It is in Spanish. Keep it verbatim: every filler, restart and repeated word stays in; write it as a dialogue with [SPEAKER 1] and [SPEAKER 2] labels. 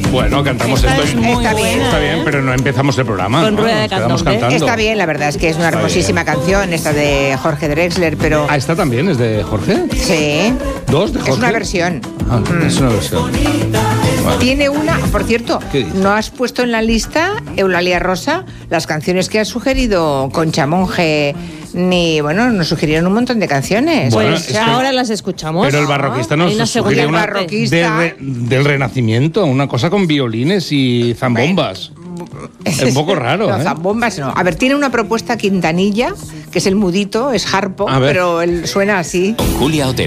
[SPEAKER 1] Bueno, cantamos
[SPEAKER 2] Esta
[SPEAKER 1] esto.
[SPEAKER 2] es muy
[SPEAKER 3] Está bien,
[SPEAKER 2] buena,
[SPEAKER 1] Está bien,
[SPEAKER 2] ¿eh?
[SPEAKER 1] pero no empezamos el programa.
[SPEAKER 2] Con
[SPEAKER 1] ¿no?
[SPEAKER 2] rueda de
[SPEAKER 1] Nos quedamos
[SPEAKER 2] candombe.
[SPEAKER 1] cantando.
[SPEAKER 3] Está bien, la verdad es que es una
[SPEAKER 1] Está
[SPEAKER 3] hermosísima
[SPEAKER 1] bien.
[SPEAKER 3] canción, esta de Jorge Drexler, pero
[SPEAKER 1] Ah, esta también es de Jorge.
[SPEAKER 3] sí,
[SPEAKER 1] ¿Dos de Jorge?
[SPEAKER 3] es una versión.
[SPEAKER 1] Ah, es una versión. Vale.
[SPEAKER 3] Tiene una, por cierto,
[SPEAKER 1] ¿Qué dice?
[SPEAKER 3] ¿no has puesto en la lista, Eulalia Rosa, las canciones que ha sugerido Concha Monge? Ni, bueno, nos sugirieron un montón de canciones.
[SPEAKER 1] Bueno,
[SPEAKER 2] Pues
[SPEAKER 1] es que-
[SPEAKER 2] ahora las escuchamos.
[SPEAKER 1] Pero el barroquista
[SPEAKER 2] Hay
[SPEAKER 1] nos
[SPEAKER 2] una
[SPEAKER 1] sugiere
[SPEAKER 2] segunda
[SPEAKER 1] una
[SPEAKER 2] parte.
[SPEAKER 3] barroquista.
[SPEAKER 1] de re- del Renacimiento, una cosa con violines y zambombas. Es un poco raro,
[SPEAKER 3] No,
[SPEAKER 1] ¿eh?
[SPEAKER 3] zambombas no. A ver, tiene una propuesta Quintanilla, que es el mudito, es harpo,
[SPEAKER 1] A ver.
[SPEAKER 3] pero él suena así.
[SPEAKER 4] Con Julia Otero.